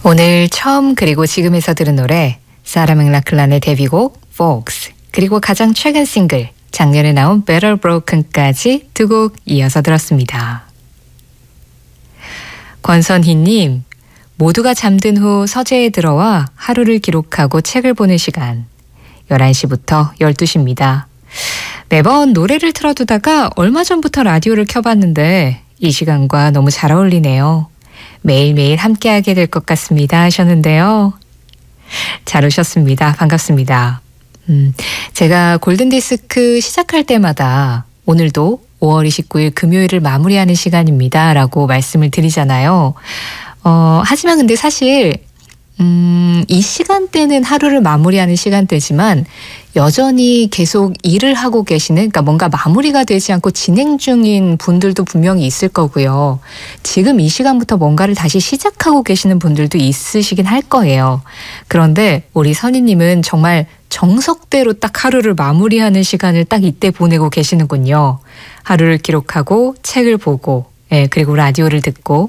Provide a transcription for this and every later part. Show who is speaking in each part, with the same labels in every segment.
Speaker 1: 오늘 처음 그리고 지금에서 들은 노래 사라 맥락클란의 데뷔곡 Folks, 그리고 가장 최근 싱글 작년에 나온 Better Broken까지 두 곡 이어서 들었습니다. 권선희님, 모두가 잠든 후 서재에 들어와 하루를 기록하고 책을 보는 시간 11시부터 12시입니다. 매번 노래를 틀어두다가 얼마 전부터 라디오를 켜봤는데 이 시간과 너무 잘 어울리네요. 매일매일 함께하게 될 것 같습니다 하셨는데요. 잘 오셨습니다. 반갑습니다. 제가 골든디스크 시작할 때마다 오늘도 5월 29일 금요일을 마무리하는 시간입니다 라고 말씀을 드리잖아요. 하지만 근데 사실 이 시간대는 하루를 마무리하는 시간대지만 여전히 계속 일을 하고 계시는, 그러니까 뭔가 마무리가 되지 않고 진행 중인 분들도 분명히 있을 거고요. 지금 이 시간부터 뭔가를 다시 시작하고 계시는 분들도 있으시긴 할 거예요. 그런데 우리 선희님은 정말 정석대로 딱 하루를 마무리하는 시간을 딱 이때 보내고 계시는군요. 하루를 기록하고 책을 보고, 그리고 라디오를 듣고,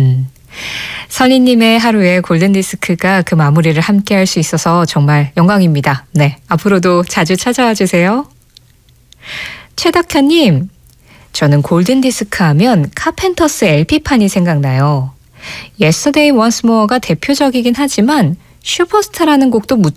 Speaker 1: 선희님의 하루에 골든디스크가 그 마무리를 함께 할 수 있어서 정말 영광입니다. 네, 앞으로도 자주 찾아와 주세요. 최덕현님, 저는 골든디스크 하면 카펜터스 LP판이 생각나요. Yesterday Once More가 대표적이긴 하지만 슈퍼스타라는 곡도